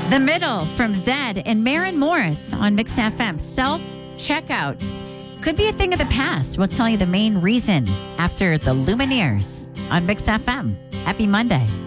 The Middle from Zed and Maren Morris on Mix FM. Self-checkouts could be a thing of the past. We'll tell you the main reason after the Lumineers on Mix FM. Happy Monday.